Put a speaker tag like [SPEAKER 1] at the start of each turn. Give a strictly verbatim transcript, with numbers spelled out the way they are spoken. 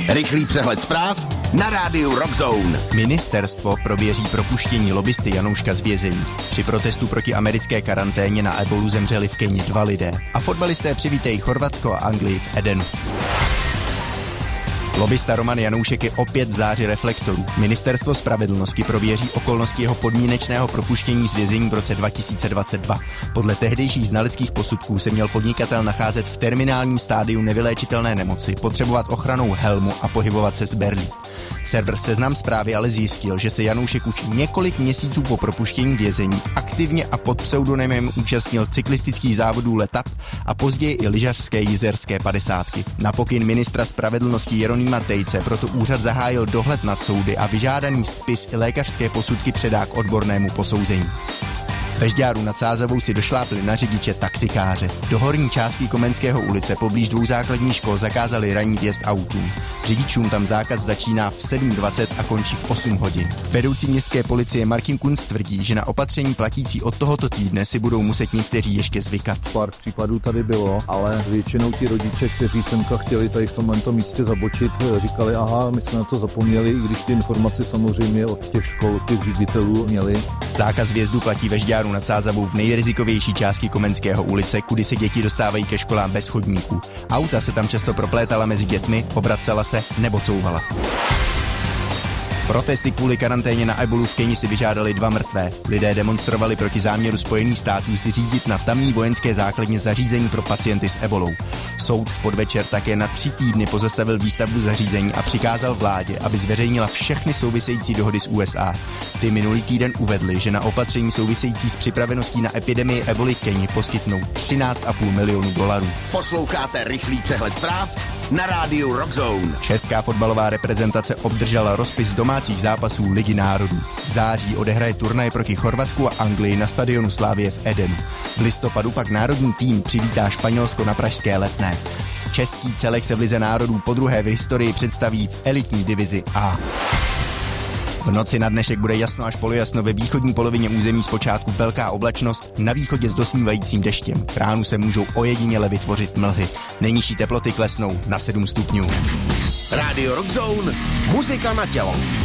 [SPEAKER 1] Rychlý přehled zpráv na rádiu Rockzone.
[SPEAKER 2] Ministerstvo prověří propuštění lobbysty Janouška z vězení. Při protestu proti americké karanténě na ebolu zemřeli v Keni dva lidé. A fotbalisté přivítají Chorvatsko a Anglii v Edenu. Lobbysta Roman Janoušek je opět v záři reflektorů. Ministerstvo spravedlnosti prověří okolnosti jeho podmínečného propuštění z vězení v roce dva tisíce dvacet dva. Podle tehdejších znaleckých posudků se měl podnikatel nacházet v terminálním stádiu nevyléčitelné nemoci, potřebovat ochranou helmu a pohybovat se z berlí. Server Seznam Zprávy ale zjistil, že se Janoušek už několik měsíců po propuštění vězení aktivně a pod pseudonymem účastnil cyklistických závodů Letap a později i lyžařské jizerské padesátky. Na pokyn ministra spravedlnosti Jeronýma Tejce proto úřad zahájil dohled nad soudy a vyžádaný spis i lékařské posudky předá k odbornému posouzení. Ve Žďáru nad Sázavou si došlápli na řidiče taxikáře. Do horní části Komenského ulice poblíž dvou základních škol zakázali ranní vjezd autům. Řidičům tam zákaz začíná v sedm dvacet a končí v osm hodin. Vedoucí městské policie Martin Kunc tvrdí, že na opatření platící od tohoto týdne si budou muset někteří ještě zvykat.
[SPEAKER 3] Pár případů tady bylo, ale většinou ti rodiče, kteří semka chtěli tady v tomto místě zabočit, říkali, aha, my jsme na to zapomněli, i když ty informace samozřejmě od těch škol, těch ředitelů měli.
[SPEAKER 2] Zákaz vjezdu platí ve Žďáru nad Sázavou v nejrizikovější části Komenského ulice, kudy se děti dostávají ke školám bez chodníků. Auta se tam často proplétala mezi dětmi, obracela se nebo couvala. Protesty kvůli karanténě na ebolu v Keni si vyžádali dva mrtvé. Lidé demonstrovali proti záměru Spojených států zřídit na tamní vojenské základně zařízení pro pacienty s ebolou. Soud v podvečer také na tři týdny pozastavil výstavbu zařízení a přikázal vládě, aby zveřejnila všechny související dohody s U S A. Ty minulý týden uvedli, že na opatření související s připraveností na epidemii eboli Keni poskytnou třináct a půl milionu dolarů.
[SPEAKER 1] Posloucháte rychlý přehled zpráv na rádiu Rockzone.
[SPEAKER 2] Česká fotbalová reprezentace obdržela rozpis domácích zápasů Ligy národů. V září odehraje turnaj proti Chorvatsku a Anglii na stadionu Slavie v Edenu. V listopadu pak národní tým přivítá Španělsko na pražské Letné. Český celek se v Lize národů podruhé v historii představí v elitní divizi A. V noci na dnešek bude jasno až polojasno, ve východní polovině území zpočátku velká oblačnost, na východě s dosnívajícím deštěm. V ránu se můžou ojediněle vytvořit mlhy. Nejnižší teploty klesnou na sedm stupňů.
[SPEAKER 1] Rádio Rockzone, muzika na tělo.